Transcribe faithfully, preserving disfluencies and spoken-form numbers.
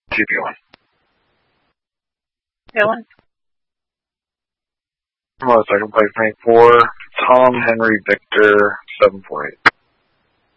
T P one. Dylan. Well, second place, rank four. Tom Henry Victor, seven four eight.